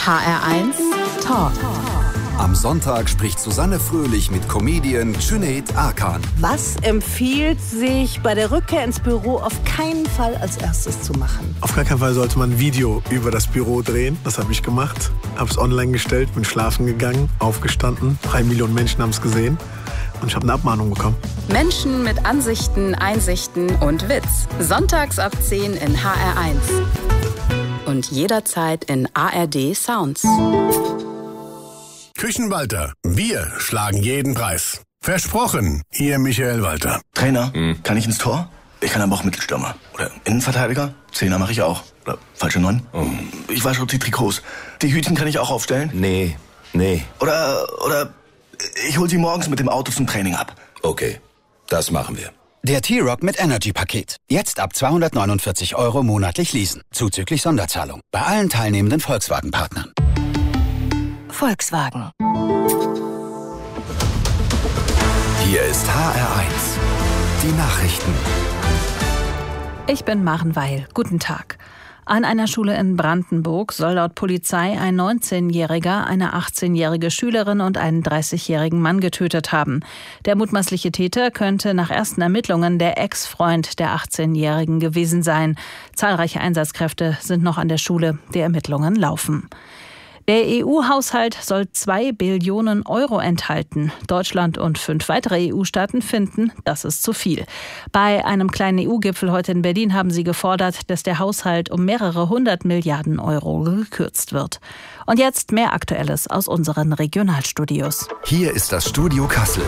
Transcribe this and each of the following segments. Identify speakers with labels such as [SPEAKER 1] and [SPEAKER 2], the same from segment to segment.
[SPEAKER 1] HR1 Talk.
[SPEAKER 2] Am Sonntag spricht Susanne Fröhlich mit Comedian Cüneyt Arkan.
[SPEAKER 3] Was empfiehlt sich bei der Rückkehr ins Büro auf keinen Fall als erstes zu machen?
[SPEAKER 4] Auf gar keinen Fall sollte man ein Video über das Büro drehen. Das habe ich gemacht. Habe es online gestellt, bin schlafen gegangen, aufgestanden. 3 Millionen Menschen haben es gesehen. Und ich habe eine Abmahnung bekommen.
[SPEAKER 1] Menschen mit Ansichten, Einsichten und Witz. Sonntags ab 10 in HR1. Und jederzeit in ARD Sounds.
[SPEAKER 5] Küchenwalter, wir schlagen jeden Preis. Versprochen, Ihr Michael Walter.
[SPEAKER 6] Trainer, kann ich ins Tor? Ich kann aber auch Mittelstürmer. Oder Innenverteidiger? Zehner mache ich auch. Oder falsche 9? Ich wasche die Trikots. Die Hütchen kann ich auch aufstellen?
[SPEAKER 7] Nee.
[SPEAKER 6] Oder ich hol sie morgens mit dem Auto zum Training ab.
[SPEAKER 7] Okay, das machen wir.
[SPEAKER 8] Der T-Rock mit Energy-Paket. Jetzt ab 249 € monatlich leasen. Zuzüglich Sonderzahlung. Bei allen teilnehmenden Volkswagen-Partnern.
[SPEAKER 1] Volkswagen.
[SPEAKER 2] Hier ist HR1. Die Nachrichten.
[SPEAKER 9] Ich bin Maren Weil. Guten Tag. An einer Schule in Brandenburg soll laut Polizei ein 19-Jähriger eine 18-jährige Schülerin und einen 30-jährigen Mann getötet haben. Der mutmaßliche Täter könnte nach ersten Ermittlungen der Ex-Freund der 18-Jährigen gewesen sein. Zahlreiche Einsatzkräfte sind noch an der Schule. Die Ermittlungen laufen. Der EU-Haushalt soll 2 Billionen € enthalten. Deutschland und 5 weitere EU-Staaten finden, das ist zu viel. Bei einem kleinen EU-Gipfel heute in Berlin haben sie gefordert, dass der Haushalt um mehrere 100 Milliarden € gekürzt wird. Und jetzt mehr Aktuelles aus unseren Regionalstudios.
[SPEAKER 2] Hier ist das Studio Kassel.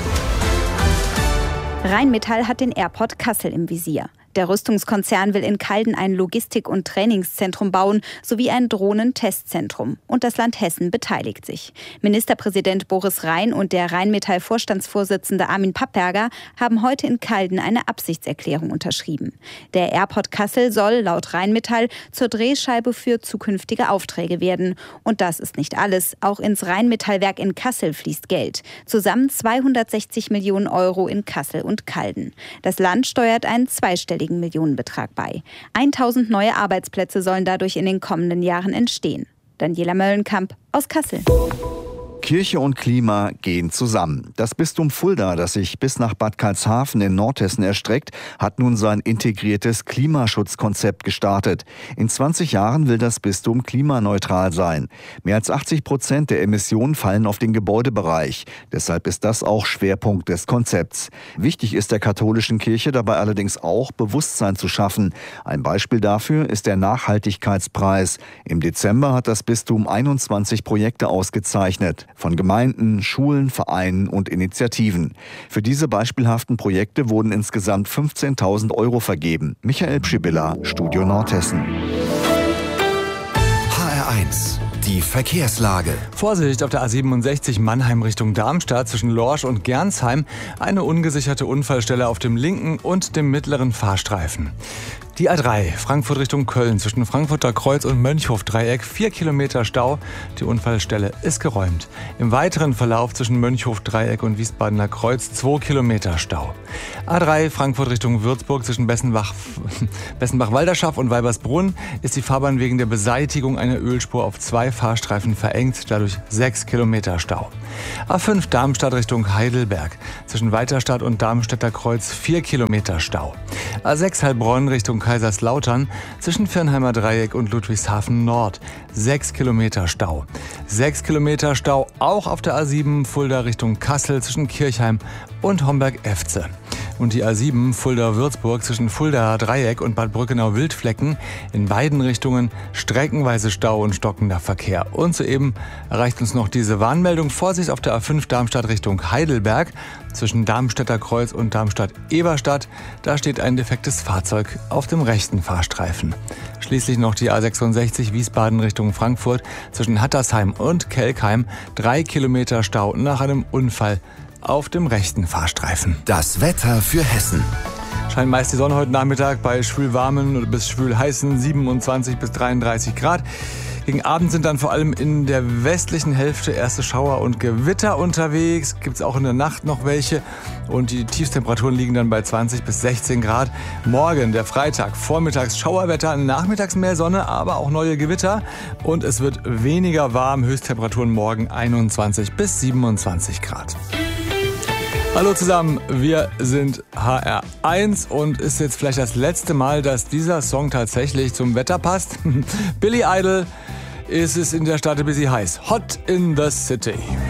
[SPEAKER 10] Rheinmetall hat den Airport Kassel im Visier. Der Rüstungskonzern will in Calden ein Logistik- und Trainingszentrum bauen, sowie ein Drohnentestzentrum. Und das Land Hessen beteiligt sich. Ministerpräsident Boris Rhein und der Rheinmetall-Vorstandsvorsitzende Armin Papperger haben heute in Calden eine Absichtserklärung unterschrieben. Der Airport Kassel soll laut Rheinmetall zur Drehscheibe für zukünftige Aufträge werden. Und das ist nicht alles. Auch ins Rheinmetallwerk in Kassel fließt Geld. Zusammen 260 Millionen € in Kassel und Calden. Das Land steuert einen zweistelligen Millionenbetrag bei. 1000 neue Arbeitsplätze sollen dadurch in den kommenden Jahren entstehen. Daniela Möllenkamp aus Kassel.
[SPEAKER 11] Kirche und Klima gehen zusammen. Das Bistum Fulda, das sich bis nach Bad Karlshafen in Nordhessen erstreckt, hat nun sein integriertes Klimaschutzkonzept gestartet. In 20 Jahren will das Bistum klimaneutral sein. Mehr als 80% der Emissionen fallen auf den Gebäudebereich. Deshalb ist das auch Schwerpunkt des Konzepts. Wichtig ist der katholischen Kirche dabei allerdings auch, Bewusstsein zu schaffen. Ein Beispiel dafür ist der Nachhaltigkeitspreis. Im Dezember hat das Bistum 21 Projekte ausgezeichnet. Von Gemeinden, Schulen, Vereinen und Initiativen. Für diese beispielhaften Projekte wurden insgesamt 15.000 € vergeben. Michael Pschibilla, Studio Nordhessen.
[SPEAKER 2] HR1. Die Verkehrslage.
[SPEAKER 12] Vorsicht auf der A67 Mannheim Richtung Darmstadt zwischen Lorsch und Gernsheim. Eine ungesicherte Unfallstelle auf dem linken und dem mittleren Fahrstreifen. Die A3 Frankfurt Richtung Köln zwischen Frankfurter Kreuz und Mönchhof-Dreieck 4 Kilometer Stau. Die Unfallstelle ist geräumt. Im weiteren Verlauf zwischen Mönchhof-Dreieck und Wiesbadener Kreuz 2 Kilometer Stau. A3 Frankfurt Richtung Würzburg zwischen Bessenbach-Walderschaff und Weibersbrunn ist die Fahrbahn wegen der Beseitigung einer Ölspur auf 2 Fahrstreifen verengt, dadurch 6 Kilometer Stau. A5 Darmstadt Richtung Heidelberg zwischen Weiterstadt und Darmstädter Kreuz 4 Kilometer Stau. A6 Heilbronn Richtung Kaiserslautern zwischen Firnheimer Dreieck und Ludwigshafen Nord 6 Kilometer Stau. 6 Kilometer Stau auch auf der A7 Fulda Richtung Kassel zwischen Kirchheim und Homberg-Efze. Und die A7 Fulda-Würzburg zwischen Fuldaer Dreieck und Bad Brückenau-Wildflecken in beiden Richtungen streckenweise Stau und stockender Verkehr. Und soeben erreicht uns noch diese Warnmeldung. Vorsicht auf der A5 Darmstadt Richtung Heidelberg zwischen Darmstädter Kreuz und Darmstadt-Eberstadt. Da steht ein defektes Fahrzeug auf dem rechten Fahrstreifen. Schließlich noch die A66 Wiesbaden Richtung Frankfurt zwischen Hattersheim und Kelkheim. 3 Kilometer Stau nach einem Unfall auf dem rechten Fahrstreifen.
[SPEAKER 2] Das Wetter für Hessen.
[SPEAKER 12] Scheint meist die Sonne heute Nachmittag bei schwül warmen bis schwül heißen 27 bis 33 Grad. Gegen Abend sind dann vor allem in der westlichen Hälfte erste Schauer und Gewitter unterwegs. Gibt es auch in der Nacht noch welche. Und die Tiefstemperaturen liegen dann bei 20 bis 16 Grad. Morgen, der Freitag, vormittags Schauerwetter, nachmittags mehr Sonne, aber auch neue Gewitter. Und es wird weniger warm. Höchsttemperaturen morgen 21 bis 27 Grad. Hallo zusammen, wir sind HR1 und ist jetzt vielleicht das letzte Mal, dass dieser Song tatsächlich zum Wetter passt. Billy Idol, ist es in der Stadt ein bisschen heiß. Hot in the City.